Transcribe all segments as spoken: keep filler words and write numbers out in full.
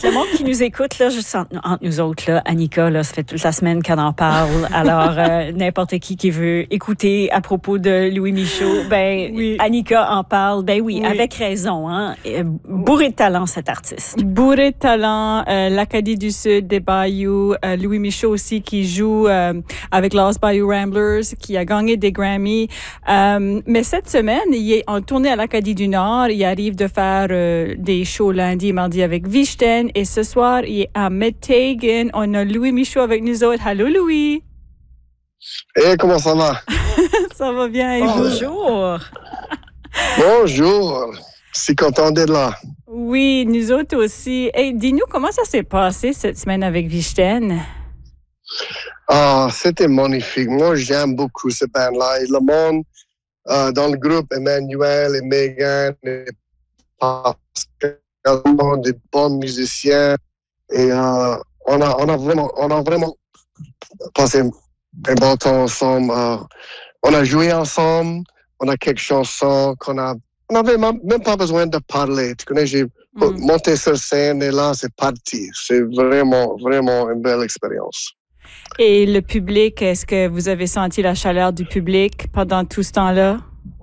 le monde qui nous écoute, là, juste entre, entre nous autres, là, Annika, là, ça fait toute la semaine qu'elle en parle. Alors, euh, n'importe qui qui veut écouter à propos de Louis Michaud, ben, oui. Annika en parle. Ben oui, oui. Avec raison. Hein? Bourré de talent, cet artiste. Bourré de talent. Euh, L'Acadie du Sud, des Bayous. Euh, Louis Michaud aussi, qui joue euh, avec Lost Bayou Ramblers, qui a gagné des Grammys. Euh, mais cette semaine, il est en tournée à l'Acadie du Nord. Il arrive de faire euh, des shows lundi et mardi avec Vichten. Et ce soir, il est à Mettagan. On a Louis Michaud avec nous autres. Allô, Louis. Hé, hey, comment ça va? Ça va bien. Et oh, bonjour. Bonjour. Je suis content d'être là. Oui, nous autres aussi. Hey, dis-nous, comment ça s'est passé cette semaine avec Vichten? Ah, c'était magnifique. Moi, j'aime beaucoup ce band-là. Et le monde euh, dans le groupe, Emmanuel et Megan, et Pascal, des bons musiciens. Et euh, on, a, on, a vraiment, on a vraiment passé un bon temps ensemble. Euh, on a joué ensemble. On a quelques chansons qu'on a... On n'avait même pas besoin de parler. Tu connais, j'ai mm. monté sur scène et là, c'est parti. C'est vraiment, vraiment une belle expérience. Et le public, est-ce que vous avez senti la chaleur du public pendant tout ce temps-là?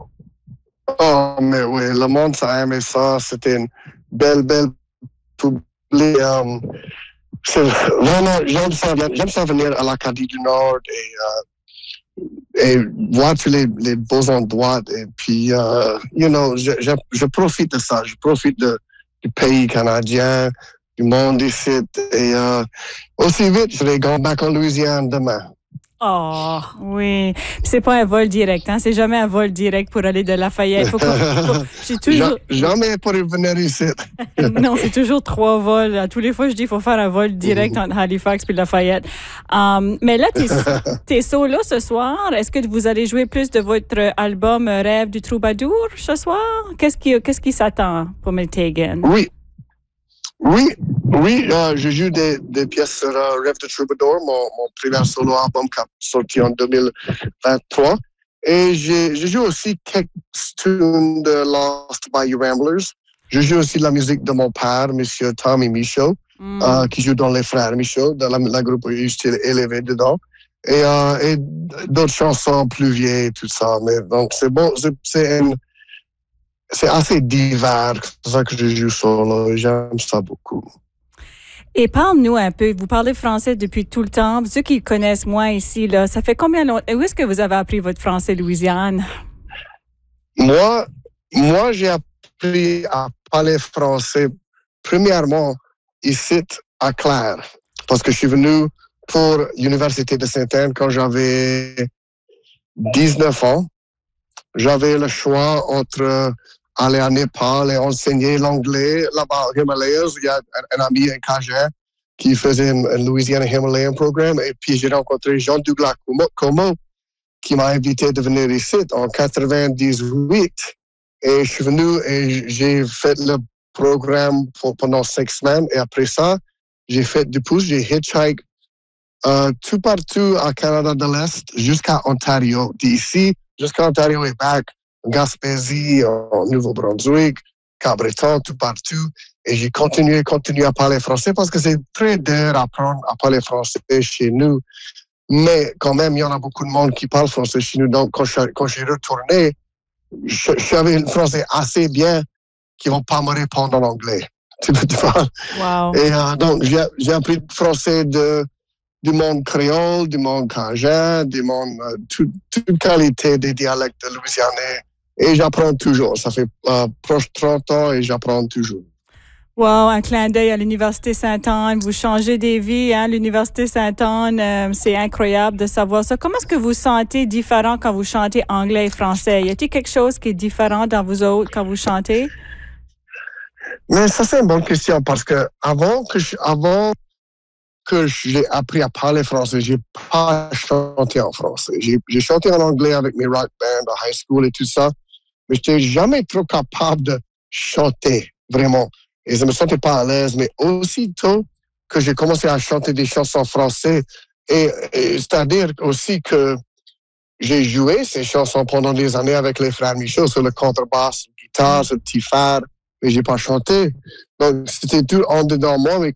Oh, mais oui, le monde a aimé ça. C'était une belle, belle public. Um, c'est vraiment, j'aime ça, j'aime ça venir à l'Acadie du Nord et, uh, et voir tous les, les beaux endroits. Et puis, uh, you know, je, je, je profite de ça. Je profite de, du pays canadien, du monde ici. Et uh, aussi vite, je vais go back en Louisiane demain. Oh, oui. C'est pas un vol direct, hein? C'est jamais un vol direct pour aller de Lafayette. Faut faut, j'ai toujours... Jamais pour venir ici. Non, c'est toujours trois vols. À tous les fois, je dis qu'il faut faire un vol direct mm-hmm. entre Halifax et Lafayette. Um, mais là, t'es, t'es solo ce soir. Est-ce que vous allez jouer plus de votre album Rêve du Troubadour ce soir? Qu'est-ce qui, qu'est-ce qui s'attend pour Mettagan? Oui. Oui, oui, euh, je joue des, des pièces sur uh, Rêve de Troubadour, mon, mon premier solo album qui a sorti en deux mille vingt-trois. Et j'ai, je joue aussi quelques tunes de Lost Bayou Ramblers. Je joue aussi la musique de mon père, Monsieur Tommy Michaud, mm. euh, qui joue dans Les Frères Michaud, dans la, la groupe où il est élevé dedans. Et, euh, et d'autres chansons plus vieilles, tout ça. Mais donc, c'est bon, c'est, c'est une... C'est assez divers, c'est ça que je joue solo. J'aime ça beaucoup. Et parle-nous un peu. Vous parlez français depuis tout le temps. Ceux qui connaissent moins ici, là, ça fait combien de longtemps? Où est-ce que vous avez appris votre français, Louisiane? Moi, moi, j'ai appris à parler français premièrement ici à Clare, parce que je suis venu pour l'Université de Sainte-Anne quand j'avais dix-neuf ans. J'avais le choix entre aller à Népal et enseigner l'anglais là-bas au Himalayas. Il y a un, un ami, un Cajun, qui faisait un, un Louisiana Himalayan Programme. Et puis, j'ai rencontré Jean-Douglas Comeau, qui m'a invité de venir ici en quatre-vingt-dix-huit. Et je suis venu et j'ai fait le programme pour, pendant cinq semaines. Et après ça, j'ai fait du pouce, j'ai hitchhike euh, tout partout à Canada de l'Est jusqu'à Ontario. D'ici jusqu'à Ontario et back, Gaspésie, en Nouveau-Brunswick, Cabreton, tout partout. Et j'ai continué, continué à parler français parce que c'est très dur d'apprendre à parler français chez nous. Mais quand même, il y en a beaucoup de monde qui parle français chez nous. Donc, quand je, quand j'ai retourné, je, je savais le français assez bien qu'ils ne vont pas me répondre en anglais. Tu vois? Wow. Et euh, donc, j'ai, j'ai appris le français de... du monde créole, du monde cajun, du monde, euh, tout, toute qualité des dialectes de louisianais. Et j'apprends toujours. Ça fait euh, proche trente ans et j'apprends toujours. Wow, un clin d'œil à l'Université Sainte-Anne. Vous changez des vies, hein, l'Université Sainte-Anne. Euh, c'est incroyable de savoir ça. Comment est-ce que vous sentez différent quand vous chantez anglais et français? Y a-t-il quelque chose qui est différent dans vous autres quand vous chantez? Mais ça, c'est une bonne question parce que avant que je, avant que j'ai appris à parler français, j'ai pas chanté en français. J'ai, j'ai chanté en anglais avec mes rock bands à high school et tout ça, mais j'étais jamais trop capable de chanter, vraiment. Et je me sentais pas à l'aise, mais aussitôt que j'ai commencé à chanter des chansons françaises, et, et c'est-à-dire aussi que j'ai joué ces chansons pendant des années avec les frères Michaud sur le contrebasse, la guitare, ce petit phare, mais j'ai pas chanté. Donc, c'était tout en dedans moi, mais